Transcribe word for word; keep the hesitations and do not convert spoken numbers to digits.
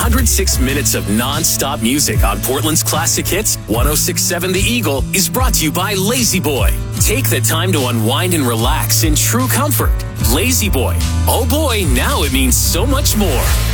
hundred six minutes of non-stop music on Portland's classic hits. one oh six point seven The Eagle is brought to you by Lazy Boy. Take the time to unwind and relax in true comfort. Lazy Boy. Oh boy, now it means so much more.